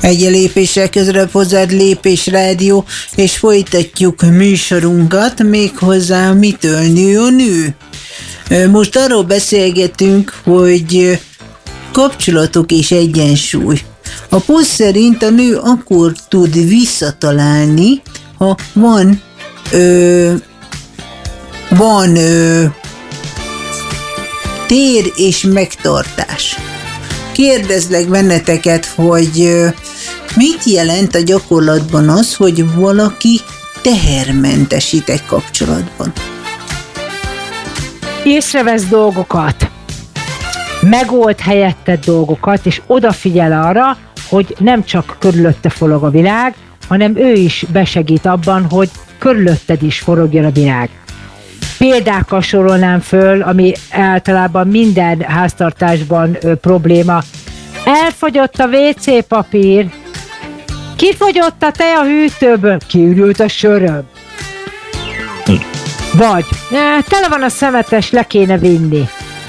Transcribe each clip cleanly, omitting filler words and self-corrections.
Egy lépéssel közelebb hozzád Lépés Rádió, és folytatjuk műsorunkat, méghozzá mitől nő a nő. Most arról beszélgetünk, hogy kapcsolatok és egyensúly. A poszt szerint a nő akkor tud visszatalálni, ha van tér és megtartás. Kérdezlek benneteket, hogy mit jelent a gyakorlatban az, hogy valaki tehermentesít egy kapcsolatban? Észrevesz dolgokat, megold helyetted dolgokat, és odafigyel arra, hogy nem csak körülötte forog a világ, hanem ő is besegít abban, hogy körülötted is forogjon a világ. Példákkal sorolnám föl, ami általában minden háztartásban probléma. Elfogyott a WC papír, kifogyott a tea hűtőből, kiürült a söröm. Vagy, tele van a szemetes, le kéne vinni.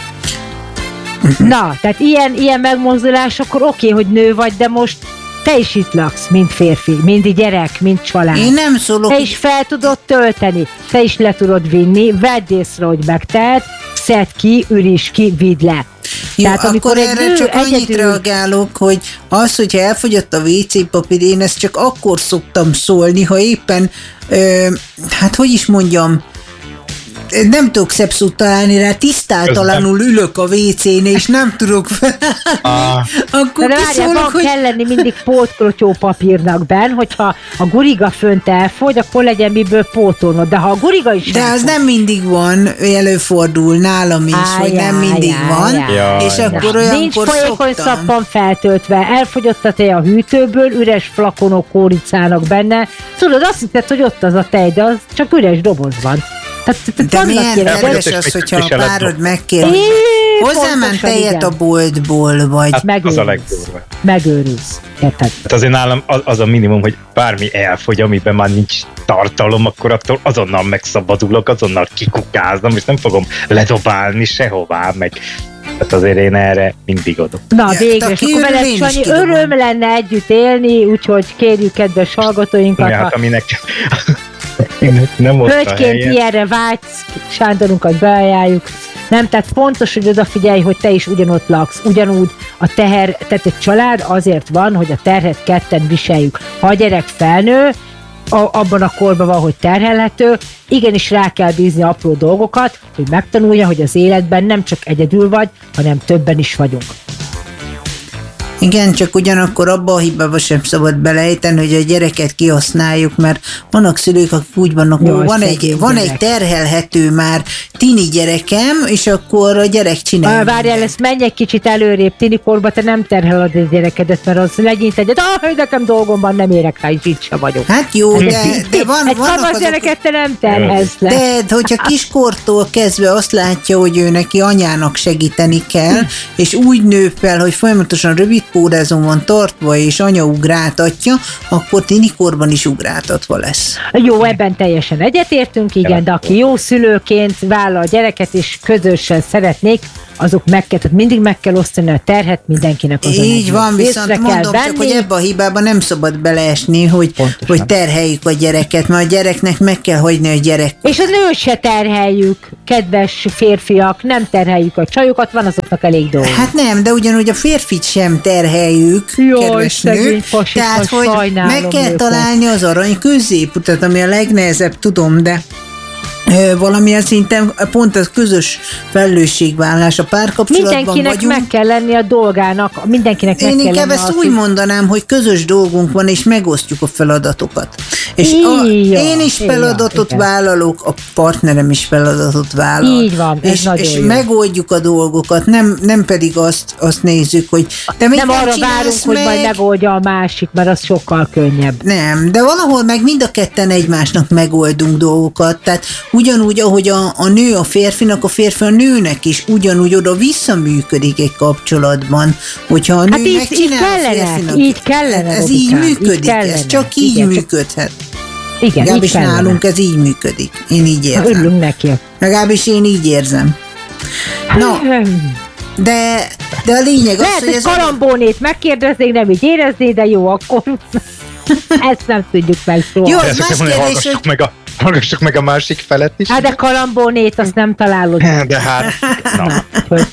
Na, tehát ilyen megmozdulás, akkor oké, hogy nő vagy, de most te is itt laksz, mint férfi, mint gyerek, mint család. Én nem szólok. Te is fel tudod tölteni, te is le tudod vinni, vedd észre, hogy megtehet, szedd ki, üríts ki, vidd le. Jó, tehát, akkor erre csak annyit reagálok, hogy az, hogyha elfogyott a WC papír, én ezt csak akkor szoktam szólni, ha éppen, hát hogy is mondjam, nem tudok szebb szót találni rá, tisztátalanul ülök a WC-n, és nem tudok felállni. Akkor kiszólok, hogy... kell lenni mindig pótklotyó papírnak benn, hogyha a guriga fönt elfogy, akkor legyen miből pótolnod. De ha a guriga is de az nem mindig van, előfordul nálam is, hogy nem mindig van, és akkor olyankor nincs folyékony szappan feltöltve, elfogyott a tej a hűtőből, üres flakonok kóricának benne. Tudod, azt hitted, hogy ott az a tej, de az csak üres doboz van. De milyen kedves az, hogyha a párod megkér, hozzáment tejet a boltból, vagy... Hát az a legdurva. Megőrülsz. Érted? Hát azért nálam az a minimum, hogy bármi elfogy, amiben már nincs tartalom, akkor attól azonnal megszabadulok, azonnal kikukáznom, és nem fogom ledobálni sehová, meg... Hát azért én erre mindig adok. Na végre, és akkor veled Sanyi, öröm lenne együtt élni, úgyhogy kérjük kedves hallgatóinkat. Ja, hát aminek... Hölgyként ilyenre vágysz, Sándorunkat beajánljuk. Nem, tehát fontos, hogy odafigyelj, hogy te is ugyanott laksz. Ugyanúgy a teher, tehát egy család azért van, hogy a terhet ketten viseljük. Ha a gyerek felnő, abban a korban van, hogy terhelhető, igenis rá kell bízni apró dolgokat, hogy megtanulja, hogy az életben nem csak egyedül vagy, hanem többen is vagyunk. Igen, csak ugyanakkor abba a hibába sem szabad belejteni, hogy a gyereket kihasználjuk, mert vannak szülők, akik úgy vannak, hogy van egy terhelhető már tini gyerekem, és akkor a gyerek csinálja. Várjál, ezt menj egy kicsit előrébb, tinikorba, te nem terheled a gyerekedet, mert az legyint egyet, nekem dolgom van, nem érek rá, és itt sem vagyok. Hát jó, de van, egy kamasz gyereket te nem terhelsz le. De hogyha kiskortól kezdve azt látja, hogy ő neki anyának segíteni kell, és úgy nő fel, hogy folyamatosan rövid pórázon van tartva, és anya ugráltatja, akkor tinikorban is ugráltatva lesz. Jó, ebben teljesen egyetértünk, igen, de aki jó szülőként vállal a gyereket, és közösen szeretnék, azok tehát mindig meg kell osztani a terhet mindenkinek azon. Így van, viszont mondom csak, hogy ebbe a hibába nem szabad beleesni, hogy terheljük a gyereket, mert a gyereknek meg kell hagyni a gyerek. És az nőt se terheljük, kedves férfiak, nem terheljük a csajokat, van azoknak elég dolga. Hát nem, de ugyanúgy a férfit sem terheljük, kedves nők. Tehát, hogy meg kell találni az arany középutat, ami a legnehezebb, tudom, de valamilyen szinten pont az közös felelősségvállás a párkapcsolatban mindenkinek vagyunk. Meg kell lenni a dolgának, mindenkinek meg kell lenni. Én inkább ezt úgy mondanám, hogy közös dolgunk van, és megosztjuk a feladatokat. És én is feladatot vállalok, a partnerem is feladatot vállal. Így van, és megoldjuk a dolgokat, nem pedig azt nézzük, hogy te mit nem arra várunk, hogy majd megoldja a másik, mert az sokkal könnyebb. Nem, de valahol meg mind a ketten egymásnak megoldunk dolgokat, tehát ugyanúgy, ahogy a nő a férfinak, a férfi a nőnek is ugyanúgy oda visszaműködik egy kapcsolatban, hogyha a nő megcsinál a férfinak. Így kellene, ez így működik, ez csak így működhet. Igen, legalábbis nálunk ez így működik. Én így érzem. Örülünk neki. Legalábbis én így érzem. De a lényeg az, lehet, hogy ez Kalambónét megkérdeznék, nem így érezné, de jó, akkor ezt nem tudjuk meg soha. Jó, Persze, más mondani, kérdés, hogy... hallgassuk meg a másik felet is. Hát de Kalambónét azt nem találod. De hát, na.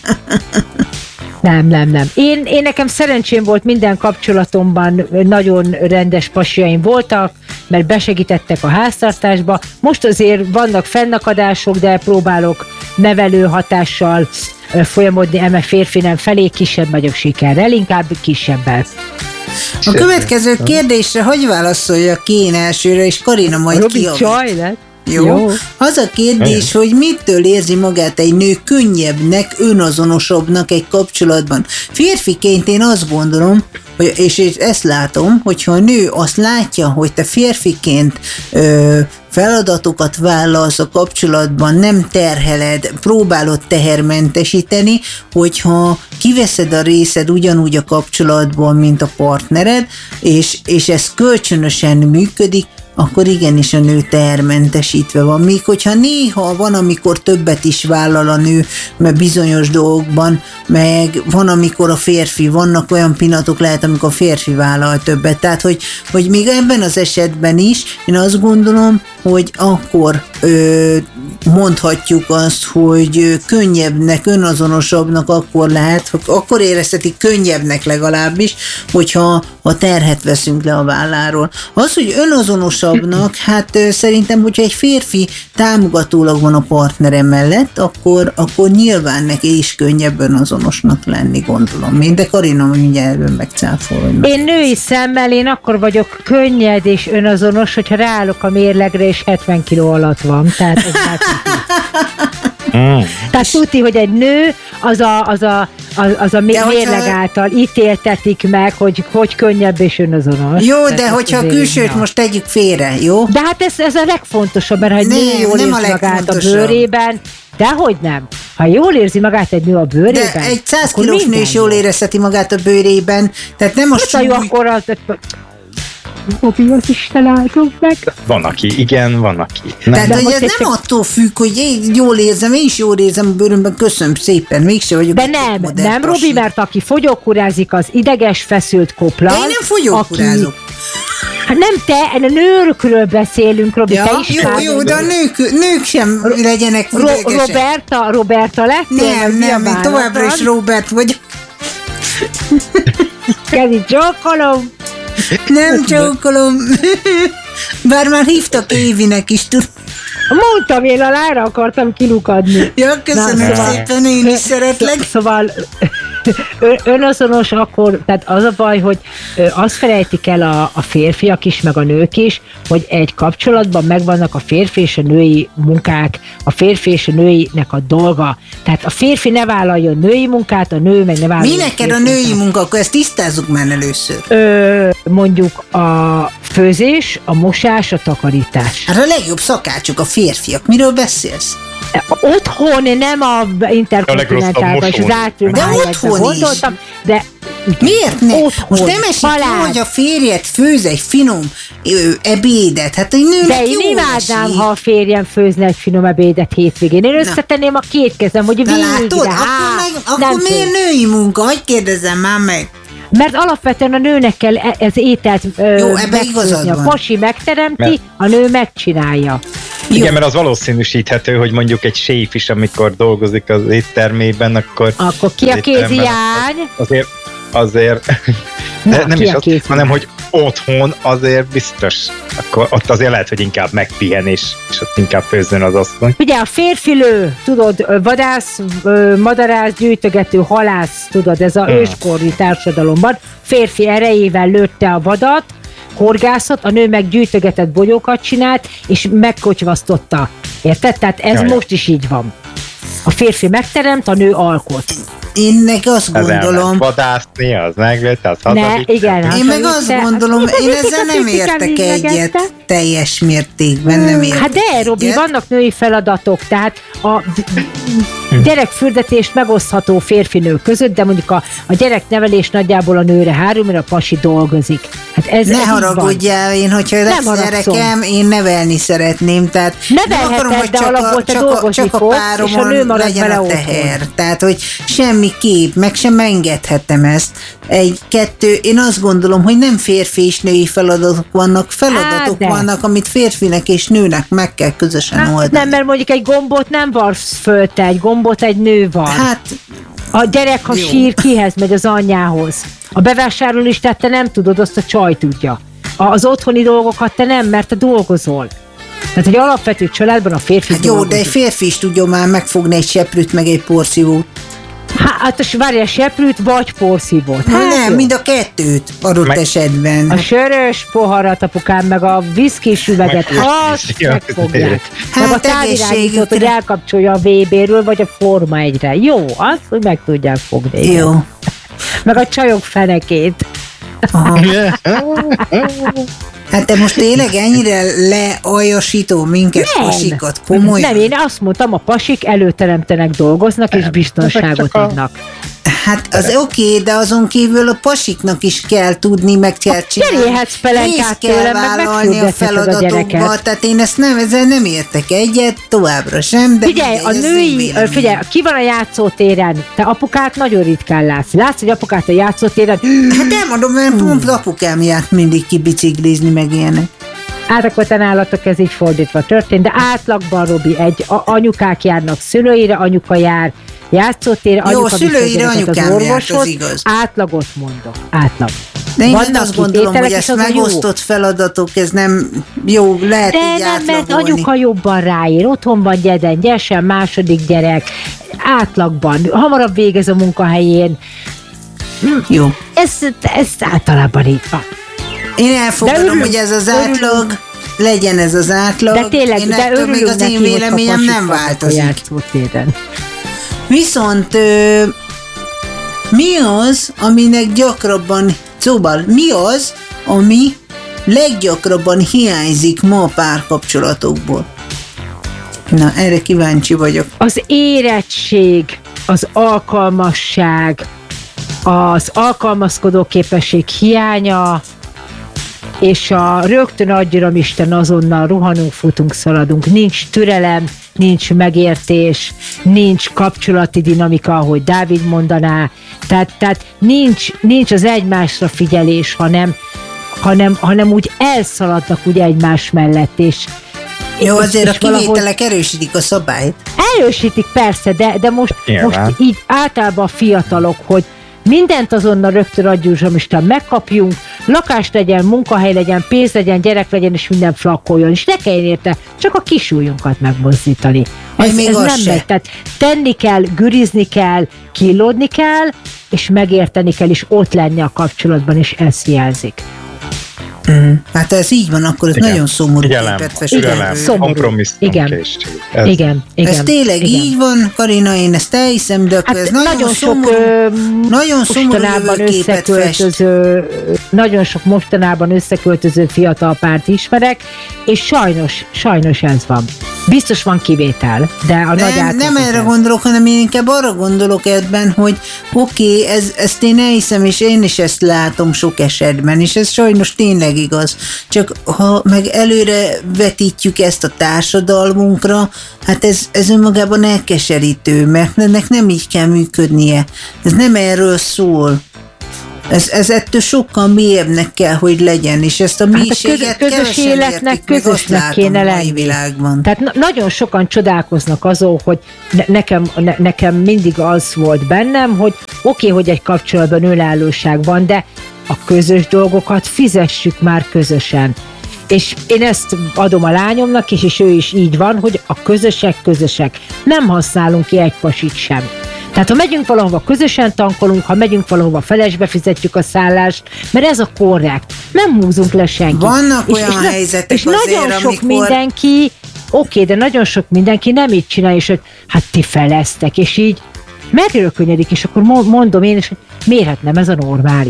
Nem. Én nekem szerencsém volt, minden kapcsolatomban nagyon rendes pasiaim voltak, mert besegítettek a háztartásba. Most azért vannak fennakadások, de próbálok nevelő hatással folyamodni, eme férfi nem felé, kisebb vagyok sikerrel, inkább kisebbel. A következő kérdésre hogy válaszoljak én elsőre, és Karina majd kiavít. Jó. Az a kérdés, hogy mitől érzi magát egy nő könnyebbnek, önazonosabbnak egy kapcsolatban. Férfiként én azt gondolom, és ezt látom, hogyha a nő azt látja, hogy te férfiként feladatokat vállalsz a kapcsolatban, nem terheled, próbálod tehermentesíteni, hogyha kiveszed a részed ugyanúgy a kapcsolatból, mint a partnered, és ez kölcsönösen működik, akkor igenis a nő tehermentesítve van. Míg hogyha néha van, amikor többet is vállal a nő, mert bizonyos dolgokban, meg van, amikor a férfi, vannak olyan pillanatok lehet, amikor a férfi vállal többet. Tehát, hogy még ebben az esetben is, én azt gondolom, hogy akkor mondhatjuk azt, hogy könnyebbnek, önazonosabbnak akkor lehet, akkor érezhetik könnyebbnek legalábbis, hogyha a terhet veszünk le a válláról. Az, hogy önazonosabbnak, hát szerintem, hogyha egy férfi támogatólag van a partnere mellett, akkor nyilván neki is könnyebb önazonosnak lenni, gondolom én, de Karina mindjárt megcáfol. Én női szemmel, én akkor vagyok könnyed és önazonos, hogyha ráállok a mérlegre, és 70 kiló alatt van. Tehát ez már Tehát tudni, hogy egy nő az a mérleg által ítéltetik meg, hogy könnyebb és önazonos. Jó, de hogyha a külsőt most tegyük félre, jó? De hát ez a legfontosabb, mert ha egy nő jól érzi magát a bőrében, dehogy nem. Ha jól érzi magát egy nő a bőrében, de egy 100 kilós nő is jól érezheti magát a bőrében, tehát nem a súly... akkor Robi, az Isten áldom meg. Van aki, igen, van aki. Tehát, hogy ez nem attól függ, hogy én jól érzem, én is jól érzem a bőrömben, köszönöm szépen, mégse vagyok. De nem Robi, mert aki fogyókúrázik, az ideges, feszült kopla. De én nem fogyókúrázok. Hát nem te, a nőkről beszélünk, Robi, ja, te is jó, de a nők sem legyenek idegesek. Roberta lettél? Nem, továbbra is Robert vagyok. Kezi csókolom. Nem csókolom. Bár már hívtak Évinek is, tudom. Mondtam, én alára akartam kilukadni. Ja, köszönöm szépen, én is szeretlek. Szóval önazonos akkor, tehát az a baj, hogy azt felejtik el a férfiak is, meg a nők is, hogy egy kapcsolatban megvannak a férfi és a női munkák, a férfi és a nőinek a dolga. Tehát a férfi ne vállaljon női munkát, a nő meg ne vállaljon. Mi neked a női munka? Akkor ezt tisztázzuk már először. Mondjuk a főzés, a mosás, a takarítás. Hát a legjobb szakácsok a férfiak. Miről beszélsz? Otthon, nem a interkontinentálban és az átriumhájegyben gondoltam, de miért ne? Otthon, most nem esik jó, hogy a férjed főz egy finom ebédet. Hát egy nőnek de én imádnám, ha a férjem főzne egy finom ebédet hétvégén. Én összetenném a két kezem, hogy végre. Akkor miért női munka? Hogy kérdezzem már meg? Mert alapvetően a nőnek kell ez ételt megfőzni. A pasi megteremti, a nő megcsinálja. Igen, mert az valószínűsíthető, hogy mondjuk egy séf is, amikor dolgozik az éttermében, akkor ki a kéziány? Azért de nem is az, hanem hogy otthon azért biztos, akkor ott azért lehet, hogy inkább megpihen, és ott inkább főzzön az asszony. Ugye a férfi lő, tudod, vadász, madarász, gyűjtögető, halász, tudod, ez a őskori társadalomban. Férfi erejével lőtte a vadat, horgászott, a nő meg gyűjtögetett bogyókat csinált, és megkocsvasztotta. Érted? Tehát ez most is így van. A férfi megteremt, a nő alkot. Én meg azt gondolom... vadászni, az megvett, az hazavitt. Igen. Én meg azt gondolom, én ezzel nem értek egyet teljes mértékben, nem értek. Hát de, Robi, vannak női feladatok, tehát a gyerekfürdetést megosztható férfi-nő között, de mondjuk a gyereknevelés nagyjából a nőre hárul, mert a pasi dolgozik. Hát ez ne haragudjál, én, hogyha lesz gyerekem, én nevelni szeretném, tehát nevelheted, de alapból te dolgozni fogsz, és a nő marad vele otthon. Tehát, hogy semmi semmi kép, meg sem engedhetem ezt. Kettő, én azt gondolom, hogy nem férfi és női feladatok vannak, amit férfinek és nőnek meg kell közösen oldani. Nem, mert mondjuk egy gombot nem varsz föl te, egy gombot egy nő var. Hát, a gyerek, ha sír, kihez megy? Az anyjához. A bevásárlólistát te nem tudod, azt a csaj tudja. Az otthoni dolgokat te nem, mert te dolgozol. Tehát egy alapvető családban a férfi hát jó, de egy férfi is tudja már megfogni egy seprűt, meg egy porszívót. Hát várj, a seprűt vagy porszívót. Nem, mind a kettőt adott esetben. A sörös poharat, apukám, meg a viszkis üveget, azt megfogják. Meg a távirányítót, hogy elkapcsolja a VB-ről, vagy a Forma 1-re. Jó, azt, hogy meg tudják fogni. Jó. Meg a csajok fenekét. Hát te most tényleg ennyire lealjasító minket, pasikat, komolyan? Nem, én azt mondtam, a pasik előteremtenek, dolgoznak és biztonságot adnak. Hát az oké, de azon kívül a pasiknak is kell tudni, meg kell csinálni. Cserélhetsz pelenkát tőle, meg megfürdesztheted a gyereket. Tehát én ezzel nem értek egyet, továbbra sem. De figyelj, a női, ki van a játszótéren? Te apukát nagyon ritkán látsz. Látsz, hogy apukát a játszótéren? Hát elmondom, mert pont apukám járt mindig kibiciklizni, meg ilyenek. Hát akkor te nálatok ez így fordítva történt, de átlagban, Robi, anyukák járnak szülőire, anyuka jár játszótérre, anyuka szülőire anyukám járt, az igaz. Átlagot mondok, átlag. De én azt gondolom, hogy ezt megosztott feladatok, ez nem jó, lehet de így nem, átlagolni. mert anyuka jobban ráír, otthon van gyersen, második gyerek, átlagban, hamarabb végez a munkahelyén. Jó. Ez általában így van. Én elfogadom, hogy ez az átlag, legyen ez az átlag. De tényleg, én de örülünk még az én véleményem nem változik. Viszont mi az, aminek gyakrabban, szóval mi az, ami leggyakrabban hiányzik ma a párkapcsolatokból? Na, erre kíváncsi vagyok. Az érettség, az alkalmasság, az alkalmazkodó képesség hiánya, és a rögtön adjon Isten, azonnal rohanunk, futunk, szaladunk. Nincs türelem, nincs megértés, nincs kapcsolati dinamika, ahogy Dávid mondaná. Tehát nincs az egymásra figyelés, hanem úgy elszaladnak úgy egymás mellett. Jó, azért a kivételek erősítik a szabályt. Erősítik, persze, de most így általában a fiatalok, hogy mindent azonnal rögtön adjunk, Isten, megkapjunk, lakást legyen, munkahely legyen, pénz legyen, gyerek legyen, és minden flakkoljon, és ne kelljen érte csak a kisújunkat megmozdítani. Ez nem megy. Tehát tenni kell, gürizni kell, killódni kell, és megérteni kell, és ott lenni a kapcsolatban, és ez hiányzik. Hát ez így van, akkor ez nagyon szomorú képet fest. Kompromisszumkészség. Igen. Ez tényleg így van, Karina, én ezt elhiszem, de ez nagyon szomorú képet fest. Nagyon sok mostanában összeköltöző fiatal párt ismerek, és sajnos ez van. Biztos van kivétel, de a nagy nem erre gondolok, hanem én inkább arra gondolok ebben, hogy oké, ezt én elhiszem, és én is ezt látom sok esetben, és ez sajnos tényleg igaz. Csak ha meg előre vetítjük ezt a társadalmunkra, hát ez önmagában elkeserítő, mert ennek nem így kell működnie. Ez nem erről szól. Ez ettől sokkal mélyebbnek kell, hogy legyen, és ezt a mélységet közös életnek közösnek kéne lenni. Világban. Tehát nagyon sokan csodálkoznak azon, hogy nekem mindig az volt bennem, hogy oké, hogy egy kapcsolatban önállóság van, de a közös dolgokat fizessük már közösen. És én ezt adom a lányomnak is, és ő is így van, hogy a közösek. Nem használunk ki egy pasit sem. Tehát ha megyünk valahova, közösen tankolunk, ha megyünk valahova, felesbe fizetjük a szállást, mert ez a korrekt. Nem húzunk le senkit. Vannak olyan helyzetek és azért, nagyon sok mindenki, de nagyon sok mindenki nem így csinálja, és hogy hát ti feleztek, és így megrökönyödik, és akkor mondom én is, hogy miért hát nem ez a normális.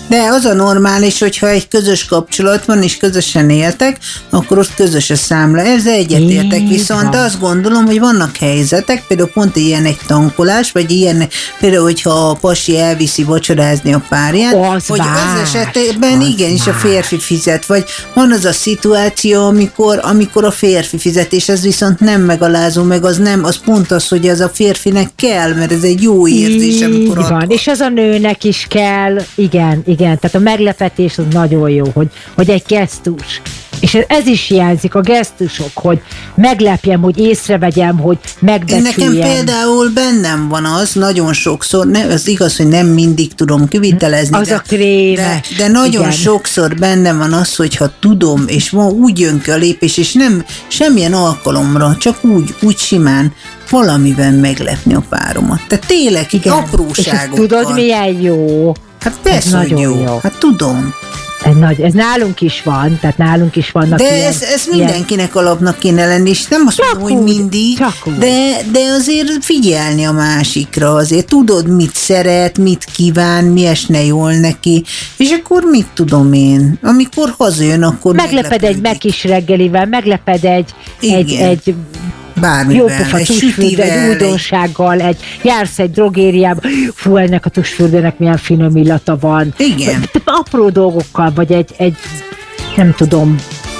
De az a normális, hogyha egy közös kapcsolat van, és közösen éltek, akkor ott közös a számla. Ezzel egyetértek, viszont azt gondolom, hogy vannak helyzetek, például pont ilyen egy tankolás, vagy ilyen, például, hogyha a pasi elviszi vacsorázni a párját, hogy az esetben igenis a férfi fizet, vagy van az a szituáció, amikor a férfi fizet, és ez viszont nem megalázó, meg az nem, az pont az, hogy ez a férfinek kell, mert ez egy jó érzés, amikor van, és az a nőnek is kell, igen, tehát a meglepetés az nagyon jó, hogy egy gesztus. És ez is hiányzik, a gesztusok, hogy meglepjem, hogy észrevegyem, hogy megbecsüljem. Nekem például bennem van az, nagyon sokszor, az igaz, hogy nem mindig tudom kivitelezni. Az a krémes. De nagyon sokszor bennem van az, hogyha tudom, és úgy jön ki a lépés, és nem semmilyen alkalomra, csak úgy simán valamiben meglepni a páromat. Tehát tényleg apróságokkal. És tudod, milyen jó? Hát persze, hogy jó. Hát tudom. Ez nálunk is van, tehát nálunk is vannak de ilyen... De ez mindenkinek alapnak kéne lenni, és nem azt mondom, hogy mindig, de azért figyelni a másikra, azért tudod, mit szeret, mit kíván, mi esne jól neki, és akkor mit tudom én, amikor hazajön, akkor megleped egy mekis reggelivel, megleped egy bármivel, jó pofa tusfürdő, egy újdonsággal, jársz egy drogériába, fú, ennek a tusfürdőnek milyen finom illata van. Igen. Apró dolgokkal, vagy egy nem tudom,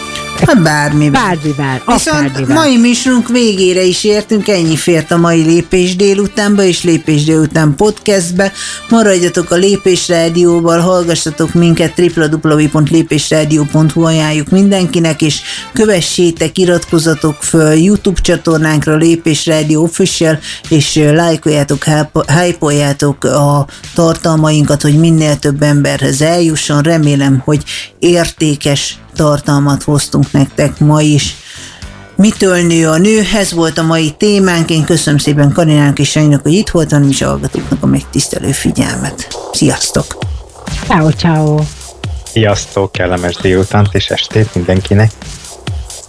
Bármivel. Viszont mai műsorunk végére is értünk, ennyi fért a mai Lépés délutánba és Lépés délután podcastbe. Maradjatok a Lépés Rádióval, hallgassatok minket, www.lépésradio.hu ajánljuk mindenkinek, és kövessétek, iratkozzatok föl YouTube csatornánkra, Lépés Rádió Official, és lájkoljátok, hype-oljátok a tartalmainkat, hogy minél több emberhez eljusson. Remélem, hogy értékes tartalmat hoztunk nektek ma is. Mitől nő a nő? Ez volt a mai témánk. Én köszönöm szépen Karinának és Sanyinak, hogy itt voltam, és hallgatóknak a megtisztelő figyelmet. Sziasztok! Ciao. Sziasztok, kellemes délutánt és estét mindenkinek!